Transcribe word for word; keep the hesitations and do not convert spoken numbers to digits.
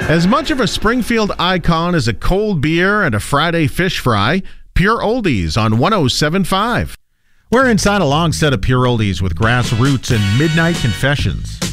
As much of a Springfield icon as a cold beer and a Friday fish fry, Pure Oldies on one oh seven point five. We're inside a long set of Pure Oldies with Grassroots and Midnight Confessions.